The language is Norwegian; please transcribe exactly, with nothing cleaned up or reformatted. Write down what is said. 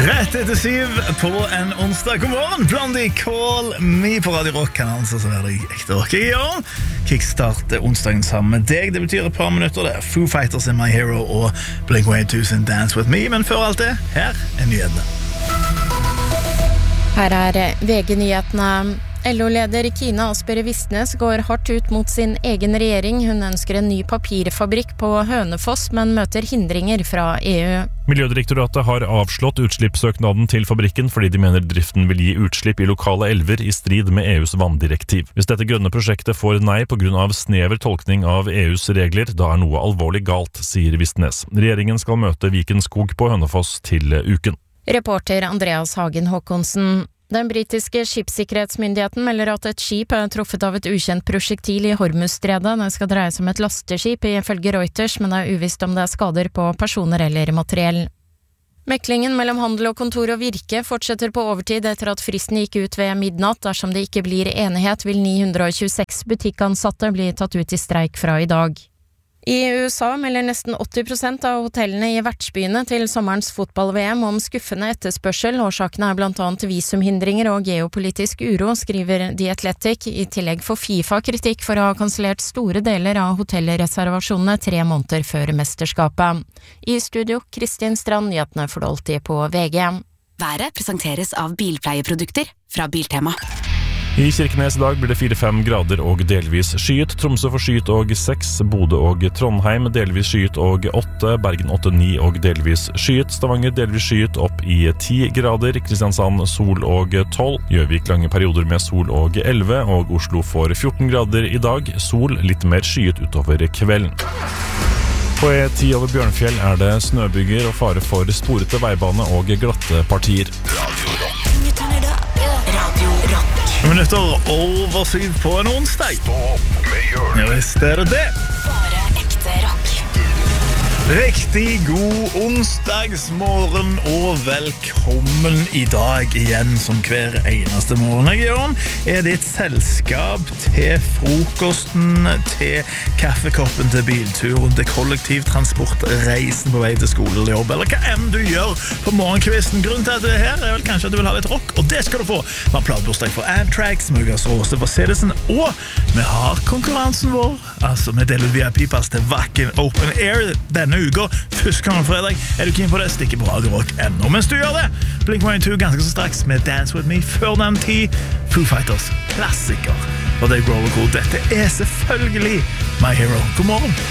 Rett etter syv på en onsdag. God morgen, Blondie, Call Me på Radio Rock. Kan altså så være deg ekte rock i gang. Kickstart onsdagen sammen med deg. Det betyr et par minutter. Det er Foo Fighters in My Hero og Blink one eighty-two sin Dance With Me. Men før alt det, her er nyhetene. Her er V G-nyhetene. L O-leder Kina Asbjørn Vistnes går hardt ut mot sin egen regjering. Hun ønsker en ny papirfabrikk på Hønefoss, men møter hindringer fra E U. Miljødirektoratet har avslått utslippssøknaden til fabrikken fordi de mener driften vil gi utslipp i lokale elver i strid med E U's vanndirektiv. Hvis dette grønne prosjektet får nei på grunn av snever tolkning av E U's regler, da er noe alvorlig galt, sier Vistnes. Regjeringen skal møte Viken Skog på Hønefoss til uken. Reporter Andreas Hagen Håkonsen. Den britiske skipssikkerhetsmyndigheten melder at et skip er truffet av et ukjent prosjektil i Hormuzstredet. Det skal dreie seg om et lasteskip ifølge Reuters, men det er uvisst om det er skader på personer eller materiell. Meklingen mellom Handel og Kontor og Virke fortsetter på overtid etter at fristen gikk ut ved midnatt. Dersom det ikke blir enighet, vil ni hundre tjueseks butikkansatte bli tatt ut i streik fra i dag. I U S A melder nesten åtti prosent av hotellene i vertsbyene til sommerens fotball-V M om skuffende etterspørsel. Årsakene er blant annet visumhindringer og geopolitisk uro, skriver The Athletic. I tillegg får FIFA kritikk for å ha kansellert store deler av hotellreservasjonene tre måneder før mesterskapet. I studio, Kristin Strand, nyhetene fordolti på V G. Været presenteres av bilpleieprodukter fra Biltema. I Kirkenes i dag blir det fire til fem grader og delvis skyet. Tromsø får skyet og seks, Bodø og Trondheim delvis skyet og åtte, Bergen åtte til ni og delvis skyet, Stavanger delvis skyet opp i ti grader, Kristiansand sol og tolv, Gjøvik lange perioder med sol og elleve, og Oslo får fjorten grader i dag, sol litt mer skyet utover kvelden. På E ti over Bjørnfjell er det snøbygger og fare for sporete veibane og glatte partier. Minutter over syv på en onsdag. Ja, visst er det det. Bare ekte rock. Riktig god onsdagsmorgen og velkommen i dag igjen som hver eneste morgen jeg gjør. Er ditt selskap til frokosten, til kaffekoppen, til bilturen, til kollektivtransport, reisen på vei til skole eller jobb, eller hva enn du gjør på morgenkvisten. Grunnen til at du er her er vel kanskje at du vil ha litt rock, og det skal du få. Vi har platebursdag for Anthrax, Mugas Råse for Citizen, og vi har konkurransen vår. Altså, vi deler V I P-pass til Wacken Open Air denne uka, første gang fredag. Er du keen på det? Stikk på Radio Rock ennå. Mens du gjør det, Blink one eighty-two ganske så straks med Dance With Me. Før den tid, Foo Fighters klassiker. Og det er Rollercool. Dette er selvfølgelig My Hero. God morgen.